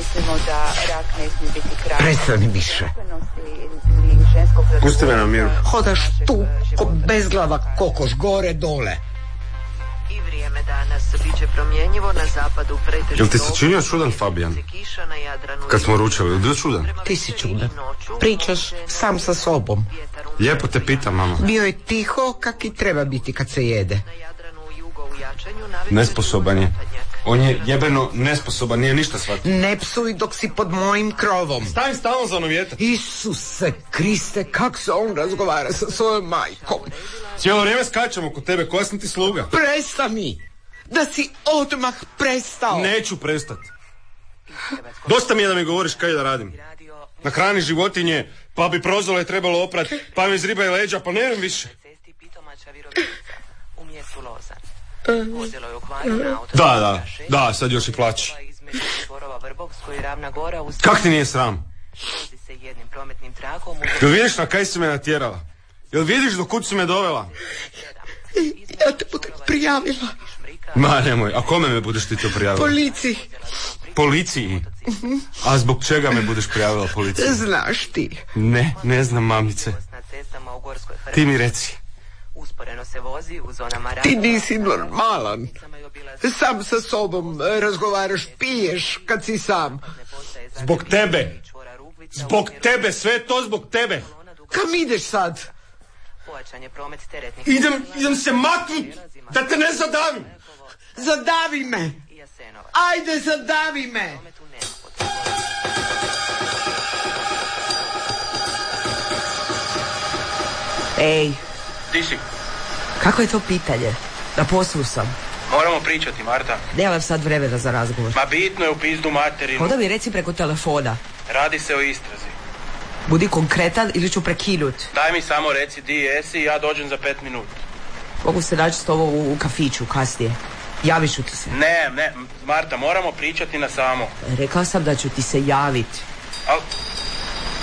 mislimo da rak ne smije biti kraj. Prestani više. Pusti me na miru. Hodaš tu ko bezglava kokoš, gore, dole. I vrijeme danas biće promjenjivo na zapadu pretežito. Jel ti se činio čudan, Fabijan? Kad smo ručali, bio čudan? Ti si čudan. Pričaš sam sa sobom. Lijepo te pitam, mama. Bio je tiho kak i treba biti kad se jede. Nesposoban je. On je jebeno nesposoban, nije ništa shvatio. Ne psuj dok si pod mojim krovom. Stavim stalno za ono vjetar. Isuse Kriste, kak se on razgovara sa svojom majkom. Cijelo vrijeme skačemo kod tebe, koja sam ti sluga? Prestani! Da si odmah prestao. Neću prestati. Dosta mi je da mi govoriš kaj da radim. Nahrani životinje, pa bi prozole trebalo oprati, pa mi izribaj leđa, pa ne vem više. Da, sad još i plaći. Kak ti nije sram? Jel vidiš na kaj si me natjerala? Jel vidiš do kud si me dovela? Ja te budem prijavila. Ma nemoj, a kome me budeš ti to prijavila? Policiji. Policiji? A zbog čega me budeš prijavila policiji? Znaš ti. Ne znam, mamice. Ti mi reci. Ti nisi normalan. Sam sa sobom razgovaraš, piješ kad si sam. Zbog tebe. Zbog tebe, sve to zbog tebe. Kam ideš sad? Idem se maknut da te ne zadavim. Zadavi me. Ajde, zadavi me. Ej, Ti si. kako je to pitanje? Na poslu sam. Moramo pričati, Marta. Nemam sad vremena za razgovor. Ma bitno je u pizdu materinu. Onda mi reci preko telefona. Radi se o istrazi. Budi konkretan ili ću prekinut. Daj mi samo reci di jesi i ja dođem za 5 minuta. Mogu se naći s tobom u kafiću kasnije. Javit ću ti se. Ne, Marta, moramo pričati na samo. Rekao sam da ću ti se javiti. Al